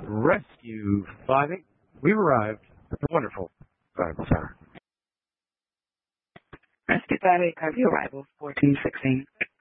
Rescue 5-8. We've arrived at the wonderful Medical Center. Rescue 5-8, copy arrival 1416.